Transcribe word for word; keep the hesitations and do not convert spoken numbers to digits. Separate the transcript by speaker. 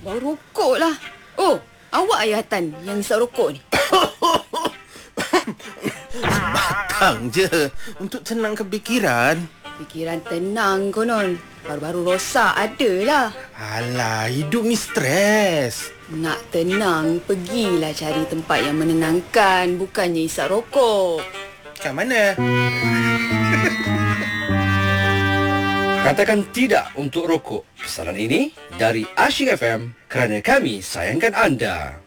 Speaker 1: Bau rokok lah. Oh, awak ayatan yang isap rokok ni?
Speaker 2: Batang je untuk tenangkan fikiran.
Speaker 1: Fikiran tenang konon. Baru-baru rosak adalah.
Speaker 2: Alah, hidup ni stres.
Speaker 1: Nak tenang, pergilah cari tempat yang menenangkan. Bukannya isap rokok.
Speaker 2: Kat mana?
Speaker 3: Katakan tidak untuk rokok. Pesanan ini dari Asyik F M kerana kami sayangkan anda.